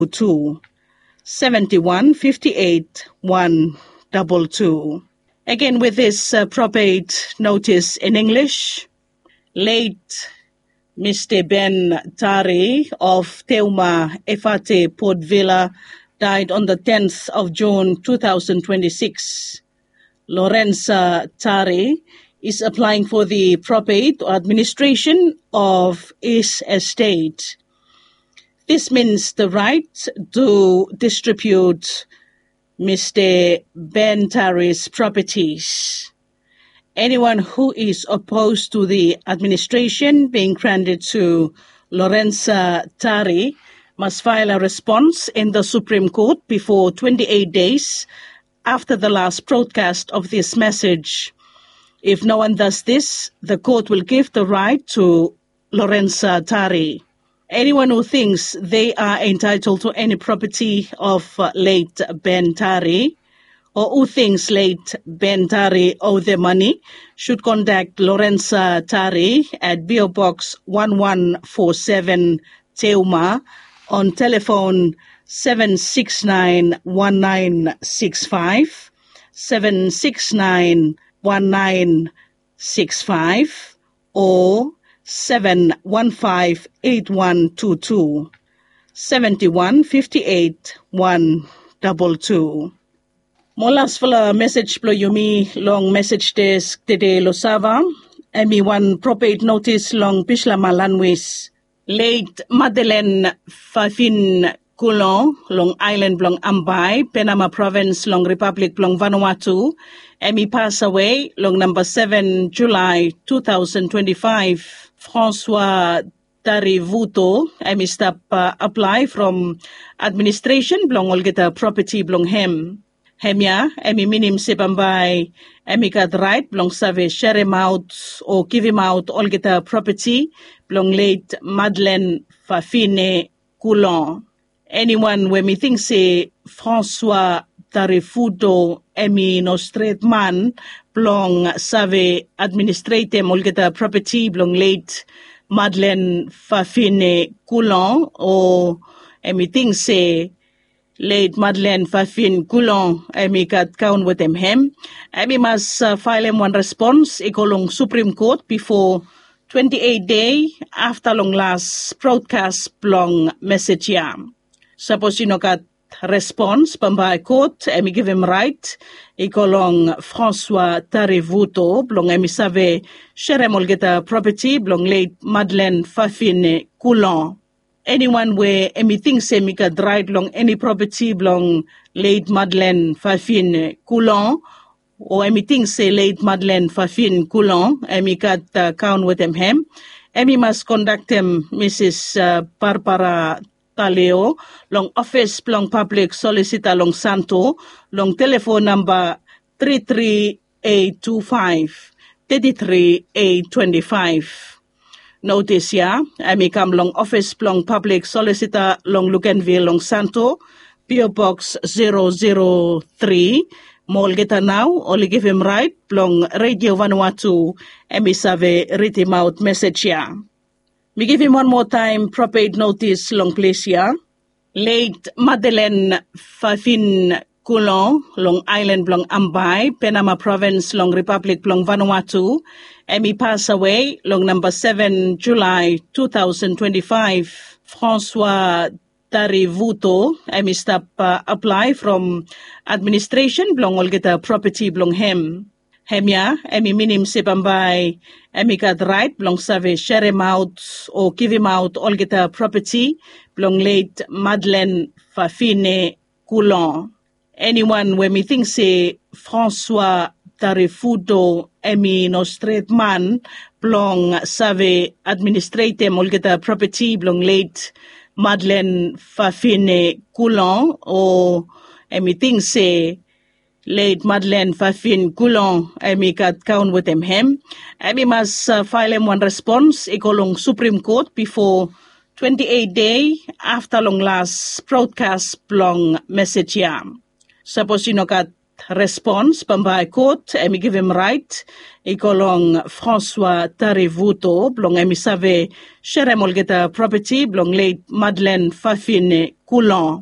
2 71 58 122. Again with this probate notice in English. Late Mr. Ben Tari of Teuma Efate Port Vila died on the 10th of June 2026. Lorenza Tari is applying for the probate or administration of his estate. This means the right to distribute Mr. Ben Tari's properties. Anyone who is opposed to the administration being granted to Lorenza Tari must file a response in the Supreme Court before 28 days after the last broadcast of this message. If no one does this, the court will give the right to Lorenza Tari. Anyone who thinks they are entitled to any property of late Ben Tari or who thinks late Ben Tari owe their money should contact Lorenza Tari at PO Box 1147 Teuma on telephone 769-1965, 769-1965 or 715-8122, 71 58 122. Molas fala message plo yumi long message desk tede losava. Emi one probate notice long pisla malanwis. Late Madeleine Fafin Coulon long island blong Ambay, Panama province long Republic blong Vanuatu. Emi pass away long number 7 July 2025. François Tarivuto, Emi stop apply from administration blong olgeta property blong hem. Hemya, emi minim si Bambay, emi got right, belong save share him out or give him out all get a property, belong late Madeleine Fafine Coulon. Anyone when me think say François Tarifudo, emi no straight man, belong save administrative all get a property, belong late Madeleine Fafine Coulon, or emi think say late Madeleine Fafin Coulon, emi kat kaun with him. Emi must file him one response, ikolong Supreme Court before 28 day after long last broadcast long message yam. Suppose you know kat response, pambay court, emi give him right, ikolong François Tarivuto, blong emi save sheremol get a property, blong late Madeleine Fafin Coulon. Anyone where anything say me got right long any property belong late Madeleine Fafin Coulon or anything say late Madeleine Fafin Coulon, emi got count with him. Emi must conduct him Mrs. Barbara Taleo long office long public solicitor long Santo long telephone number 33825 33825. Notice ya, emi kam long office long public solicitor long Luganville long Santo, PO Box 003, Molgeta now, only give him right, long Radio Vanuatu, emi save read him out message ya. Me give him one more time, probate notice long place ya. Late Madeleine Fafin Coulon, long island long Ambay, Panama province long Republic long Vanuatu, emi pass away long number 7 July 2025. François Tarivuto, emi stop apply from administration blong olgeta property blong hem. Hemya, emi minim si Bambay, emi got right blong save share him out or give him out olgeta property blong late Madeleine Fafine Coulon. Anyone when me think say François Tarifudo emi no straight man blong save administrative molgeta property blong late Madeleine Fafine Coulon or emi think say late Madeleine Fafin Coulon emi kat count with him. Emi must file him one response ikolong Supreme Court before 28 day after long last broadcast long message yam. Suppose you know kat response pambai court emi give him right ikolong François Tarivuto blong emi save shere molgeta property blong late Madeleine Fafine Coulon